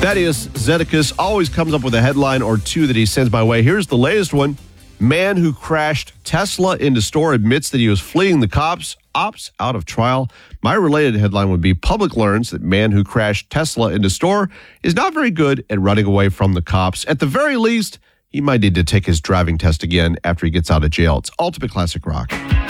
That is Zedekias. Always comes up with a headline or two that he sends my way. Here's the latest one. Man who crashed Tesla into store admits that he was fleeing the cops. Opts out of trial. My related headline would be Public learns that man who crashed Tesla into store is not very good at running away from the cops. At the very least, he might need to take his driving test again after he gets out of jail. It's Ultimate Classic Rock.